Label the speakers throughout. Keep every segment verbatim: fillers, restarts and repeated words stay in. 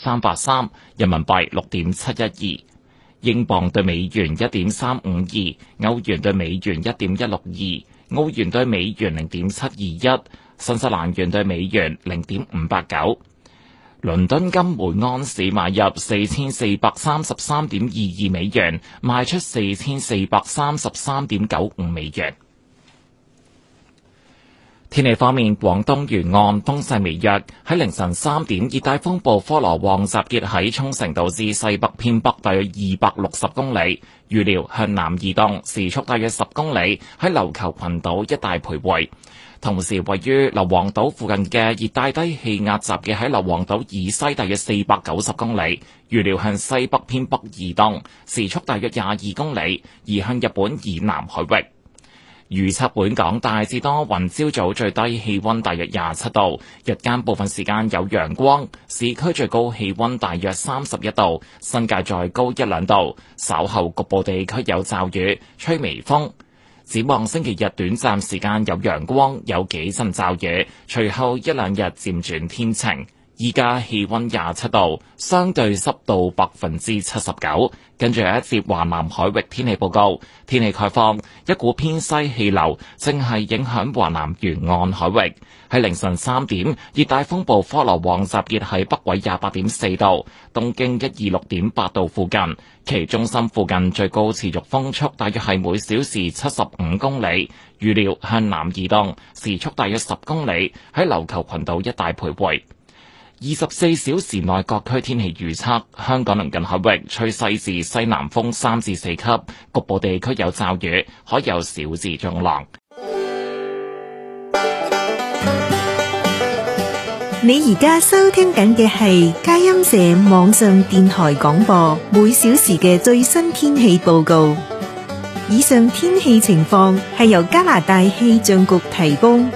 Speaker 1: 三八三，人民幣六點七一二。英鎊對美元一點三五二，歐元對美元一點一六二，澳元對美元零點七二一，新西蘭元對美元零點五八九。倫敦金每安士買入四千四百三十三點二二美元，賣出四千四百三十三點九五美元。天氣方面，廣東沿岸風勢微弱，喺凌晨三點，熱帶風暴科羅旺集結喺沖繩島至西北偏北大約二百六十公里，預料向南移動，時速大約十公里，喺琉球群島一帶徘徊。同時，位於硫磺島附近嘅熱帶低氣壓集結喺硫磺島以西大約四百九十公里，預料向西北偏北移動，時速大約廿二公里，移向日本以南海域。預測本港大致多雲，朝早最低氣溫大約廿七度，日間部分時間有陽光，市區最高氣溫大約三十一度，新界再高一兩度。稍後局部地區有驟雨，吹微風。展望星期日短暫時間有陽光，有幾陣驟雨，隨後一兩日漸轉天晴。依家氣溫廿七度，相對濕度百分之七十九。跟住有一節華南海域天氣報告，天氣概況，一股偏西氣流正係影響華南沿岸海域。喺凌晨三點，熱帶風暴科羅旺集結喺北緯廿八點四度，東經一二六點八度附近，其中心附近最高持續風速大約係每小時七十五公里，預料向南移動，時速大約十公里，喺琉球群島一帶徘徊。二十四小時內各區天氣預測：香港鄰近海域吹西至西南風三至四級，局部地區有驟雨，海有小至中浪。
Speaker 2: 你而家收聽緊嘅係佳音社網上電台廣播，每小時嘅最新天氣報告。以上天氣情況係由加拿大氣象局提供。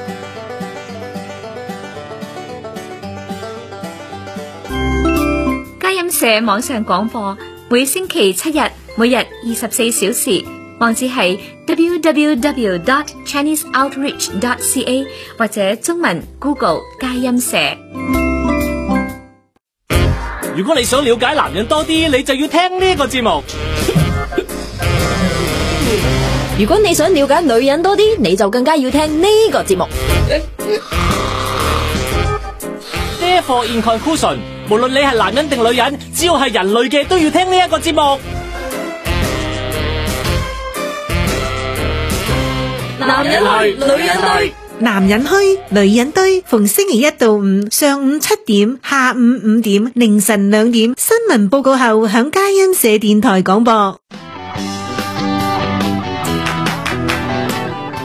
Speaker 3: 社網上廣播每星期七日，每日二十四小時，網址係 double-u double-u double-u dot chinese outreach dot c a 或者中文 Google 佳音社。
Speaker 4: 如果你想了解男人多啲，你就要聽呢個節目。
Speaker 5: 如果你想了解女人多啲，你就更加要聽呢個節目。
Speaker 4: Therefore in conclusion，無論你係男人定女人，只要係人類嘅都要聽呢一個節目。
Speaker 5: 男人去，女人堆，
Speaker 2: 男人墟，女人堆，逢星期一到五上午七點、下午五點、凌晨兩點，新聞報告後響佳音社電台廣播。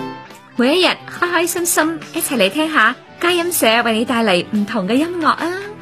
Speaker 3: 每一日開開心心，一齊嚟聽下佳音社為你帶嚟唔同嘅音樂啊！